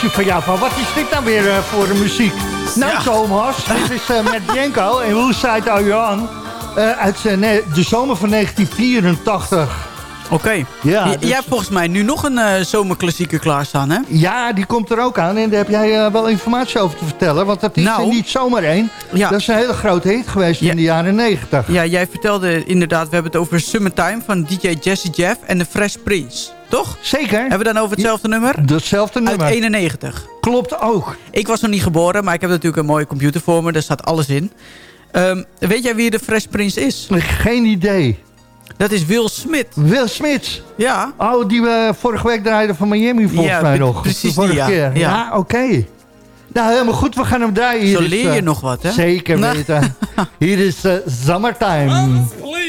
je van jou van, wat is dit nou weer voor muziek? Nou Thomas, dit is met Bianco en Whose Side Are You On? Uit de zomer van 1984. Oké. Ja, Jij hebt volgens mij nu nog een zomerklassieker klaarstaan, hè? Ja, die komt er ook aan. En daar heb jij wel informatie over te vertellen. Want dat is er niet zomaar één. Ja. Dat is een hele grote hit geweest in de jaren 90. Ja, jij vertelde inderdaad, we hebben het over Summertime van DJ Jazzy Jeff en de Fresh Prince. Toch? Zeker. Hebben we dan over hetzelfde nummer? Hetzelfde nummer. Uit 91. Klopt ook. Ik was nog niet geboren, maar ik heb natuurlijk een mooie computer voor me. Daar staat alles in. Weet jij wie de Fresh Prince is? Geen idee. Dat is Will Smith. Will Smith? Ja. Oh, die we vorige week draaiden van Miami volgens mij nog. Precies de vorige die, keer. Ja, oké. Nou, helemaal goed. We gaan hem draaien. Zo leer je nog wat, hè? Zeker weten. Hier is Summertime.